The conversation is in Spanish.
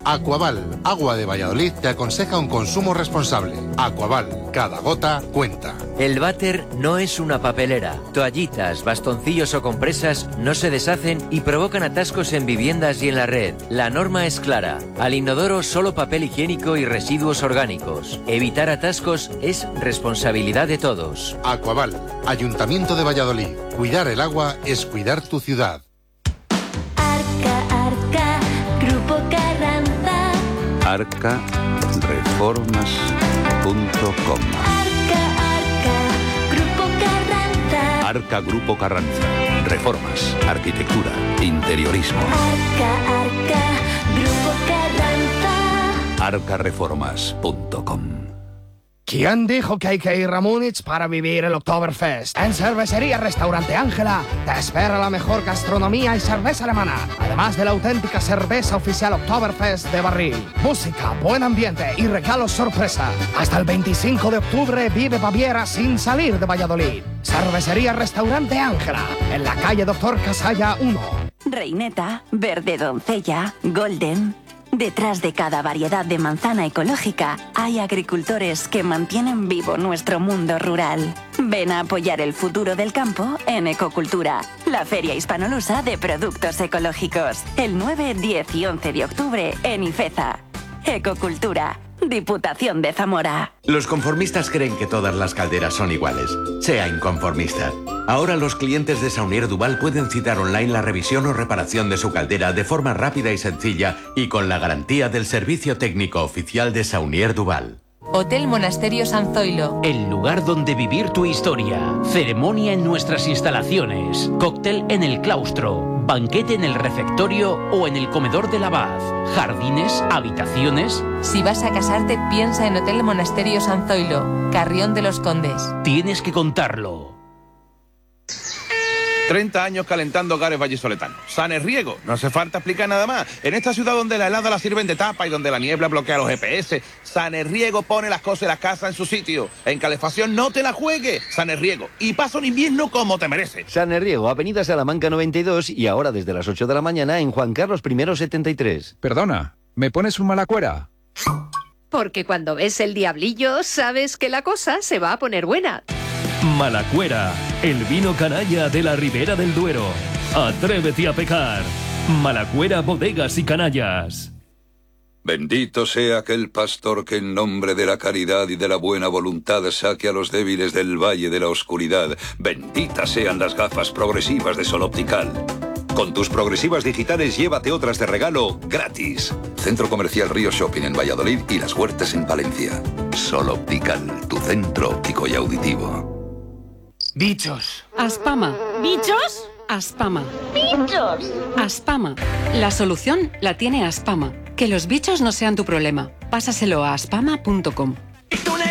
Aquaval, Agua de Valladolid, te aconseja un consumo responsable. Aquaval, cada gota cuenta. El váter no es una papelera. Toallitas, bastoncillos o compresas no se deshacen y provocan atascos en viviendas y en la red. La norma es clara. Al inodoro solo papel higiénico y residuos orgánicos. Evitar atascos es responsabilidad de todos. Aquaval, Ayuntamiento de Valladolid. Cuidar el agua es cuidar tu ciudad. Arca, Grupo Carranza. Arcareformas.com. Arca, Grupo Carranza. Arca Grupo Carranza. Reformas, arquitectura, interiorismo. Arca, Grupo Carranza. Arcareformas.com. ¿Quién dijo que hay que ir a Múnich para vivir el Oktoberfest? En Cervecería Restaurante Ángela te espera la mejor gastronomía y cerveza alemana, además de la auténtica cerveza oficial Oktoberfest de barril. Música, buen ambiente y regalos sorpresa. Hasta el 25 de octubre vive Baviera sin salir de Valladolid. Cervecería Restaurante Ángela, en la calle Doctor Casalla 1. Reineta, Verde Doncella, Golden. Detrás de cada variedad de manzana ecológica hay agricultores que mantienen vivo nuestro mundo rural. Ven a apoyar el futuro del campo en Ecocultura, la feria hispanolusa de productos ecológicos, el 9, 10 y 11 de octubre en Ifeza. Ecocultura, Diputación de Zamora. Los conformistas creen que todas las calderas son iguales. Sea inconformista. Ahora los clientes de Saunier Duval pueden citar online la revisión o reparación de su caldera de forma rápida y sencilla y con la garantía del servicio técnico oficial de Saunier Duval. Hotel Monasterio San Zoilo. El lugar donde vivir tu historia. Ceremonia en nuestras instalaciones. Cóctel en el claustro. Banquete en el refectorio o en el comedor del abad. Jardines, habitaciones. Si vas a casarte, piensa en Hotel Monasterio San Zoilo, Carrión de los Condes. Tienes que contarlo. 30 años calentando hogares vallisoletanos. Sanerriego, no hace falta explicar nada más. En esta ciudad donde la helada la sirven de tapa y donde la niebla bloquea los GPS, Sanerriego pone las cosas y las casas en su sitio. En calefacción no te la juegues. Sanerriego. Y pasa un invierno como te mereces. Sanerriego, Avenida Salamanca 92 y ahora desde las 8 de la mañana en Juan Carlos I 73. Perdona, ¿me pones un Malacuera? Porque cuando ves el diablillo sabes que la cosa se va a poner buena. Malacuera, el vino canalla de la Ribera del Duero. Atrévete a pecar. Malacuera, bodegas y canallas. Bendito sea aquel pastor que en nombre de la caridad y de la buena voluntad saque a los débiles del valle de la oscuridad. Benditas sean las gafas progresivas de Sol Optical. Con tus progresivas digitales llévate otras de regalo gratis. Centro Comercial Río Shopping en Valladolid y Las Huertas en Valencia. Sol Optical, tu centro óptico y auditivo. Bichos. Aspama. ¿Bichos? Aspama. ¡Bichos! Aspama. La solución la tiene Aspama. Que los bichos no sean tu problema. Pásaselo a aspama.com.